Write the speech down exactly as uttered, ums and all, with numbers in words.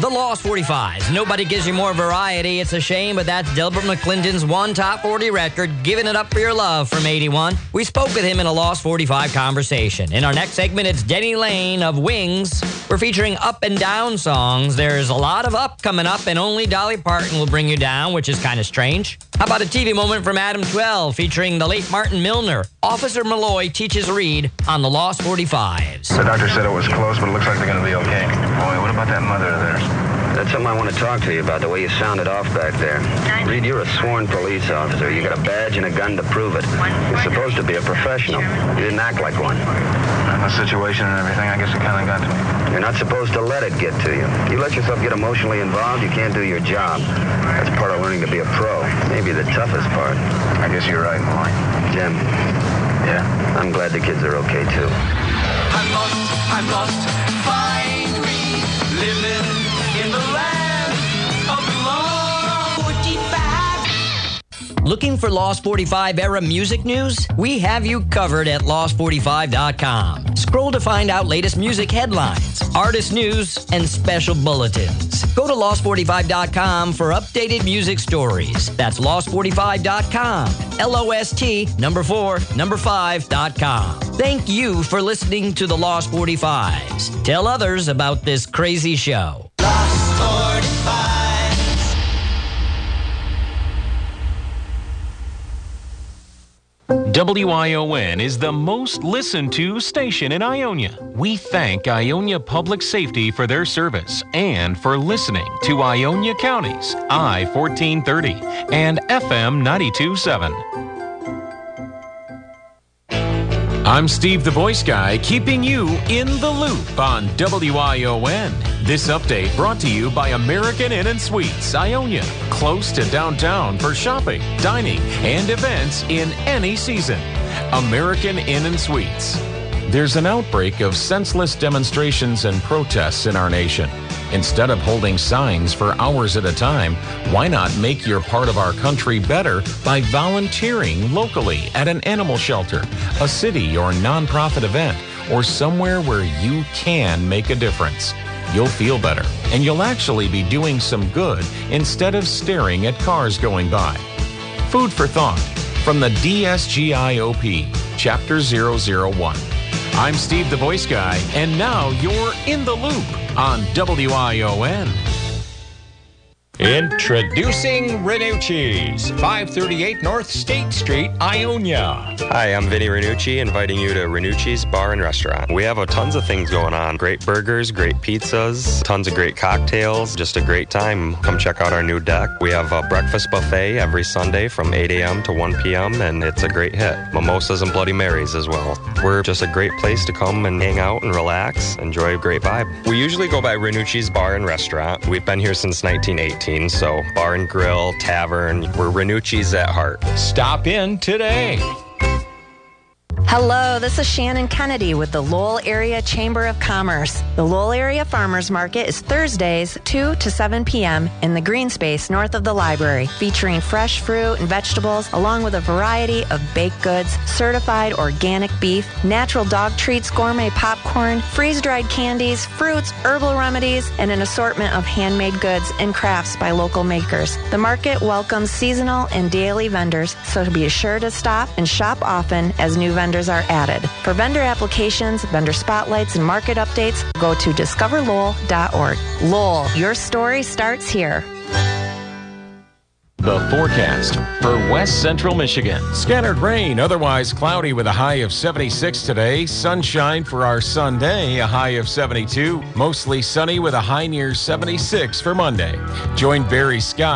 The Lost forty-fives. Nobody gives you more variety. It's a shame, but that's Delbert McClinton's one top forty record, Giving It Up for Your Love from eighty-one. We spoke with him in a Lost forty-five conversation. In our next segment, it's Denny Lane of Wings. We're featuring up and down songs. There's a lot of up coming up, and only Dolly Parton will bring you down, which is kind of strange. How about a T V moment from Adam twelve featuring the late Martin Milner? Officer Malloy teaches Reed on the Lost forty-fives. The doctor said it was close, but it looks like they're going to be okay. Boy, what about that mother of theirs? That's something I want to talk to you about, the way you sounded off back there. Reed, you're a sworn police officer. You got a badge and a gun to prove it. You're supposed to be a professional. You didn't act like one. The situation and everything, I guess it kind of got to me. You're not supposed to let it get to you. You let yourself get emotionally involved, you can't do your job. That's part of learning to be a pro. Maybe the toughest part. I guess you're right, Malloy. Jim. Yeah? I'm glad the kids are okay, too. I'm lost, I'm lost, find me, living in the land of the Lost forty-five. Looking for Lost forty-five era music news? We have you covered at lost forty-five dot com. Scroll to find out latest music headlines, artist news, and special bulletins. Go to lost forty-five dot com for updated music stories. That's lost forty-five dot com. L O S T, number four, number five dot com. Thank you for listening to the Lost forty-fives. Tell others about this crazy show. Lost forty-five. W I O N is the most listened to station in Ionia. We thank Ionia Public Safety for their service and for listening to Ionia County's I fourteen thirty and F M ninety-two point seven. I'm Steve the Voice Guy, keeping you in the loop on W I O N. This update brought to you by American Inn and Suites, Ionia, close to downtown for shopping, dining, and events in any season. American Inn and Suites. There's an outbreak of senseless demonstrations and protests in our nation. Instead of holding signs for hours at a time, why not make your part of our country better by volunteering locally at an animal shelter, a city or nonprofit event, or somewhere where you can make a difference? You'll feel better, and you'll actually be doing some good instead of staring at cars going by. Food for thought from the D S G I O P, Chapter zero zero one. I'm Steve the Voice Guy, and now you're in the loop on W I O N. Introducing Renucci's, five thirty-eight North State Street, Ionia. Hi, I'm Vinny Renucci, inviting you to Renucci's Bar and Restaurant. We have a tons of things going on. Great burgers, great pizzas, tons of great cocktails, just a great time. Come check out our new deck. We have a breakfast buffet every Sunday from eight a.m. to one p.m., and it's a great hit. Mimosas and Bloody Marys as well. We're just a great place to come and hang out and relax, enjoy a great vibe. We usually go by Renucci's Bar and Restaurant. We've been here since nineteen eighteen. So bar and grill, tavern, we're Renucci's at heart. Stop in today. Hello, this is Shannon Kennedy with the Lowell Area Chamber of Commerce. The Lowell Area Farmers Market is Thursdays, two to seven p.m. in the green space north of the library, featuring fresh fruit and vegetables, along with a variety of baked goods, certified organic beef, natural dog treats, gourmet popcorn, freeze-dried candies, fruits, herbal remedies, and an assortment of handmade goods and crafts by local makers. The market welcomes seasonal and daily vendors, so be sure to stop and shop often as new vendors are added. For vendor applications, vendor spotlights, and market updates, go to discover lowell dot org. Lowell, your story starts here. The forecast for West Central Michigan. Scattered rain, otherwise cloudy with a high of seventy-six today. Sunshine for our Sunday, a high of seventy-two. Mostly sunny with a high near seventy-six for Monday. Join Barry Scott